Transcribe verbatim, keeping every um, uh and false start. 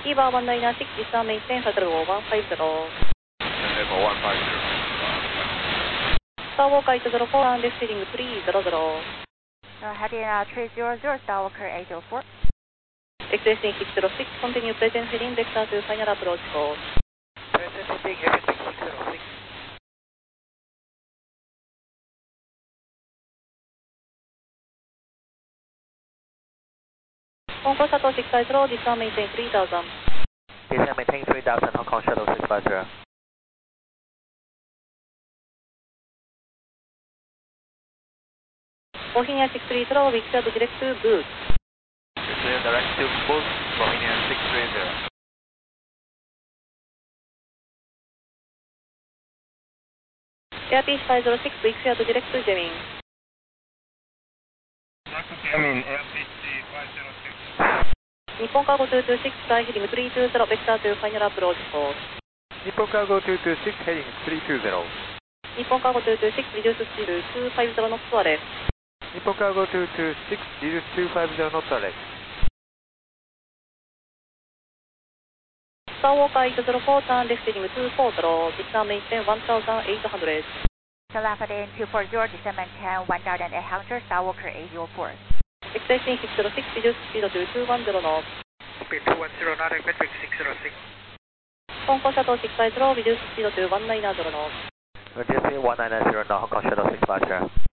E V A one nine six, distant maintain Shuttle one five zero. Level one five zero. Starwalker eight zero four, and descending three zero zero. Uh, heading uh, three zero zero, Starwalker eight zero four. Expressing six zero six, continue presence heading vector to final approach course. Presence heading everything six zero six. Hong Kong Shuttle six five zero, distant maintain three thousand. Descent maintain three thousand, Hong Kong Shuttle six five zero. Bohemia six three zero, we clear to direct to booth. Clear direct to booth, Bohemia six three zero. Airpeace five zero six, we clear to direct to Deming. Deming, Airpeace five zero six. Nippon Cargo two two six, fly heading three two zero, vector to final approach course. Nippon Cargo two two six, heading three two zero. Nippon Cargo two two six, reduce speed two five zero knots to left. Nippon Cargo two two six, reduce two five zero knots left. Starwalker eight zero four, turn left heading two four zero, distant maintain one thousand eight hundred. So left heading two four zero, descent maintain one thousand eight hundred, Starwalker eight zero four. Expressing six zero six, reduce speed to two one zero knots. Speed two one zero, not metric six zero six. Hong Kong Shuttle six five zero, reduce speed to one nine zero knots. Reduce speed one nine zero, now Hong Kong Shuttle six five zero.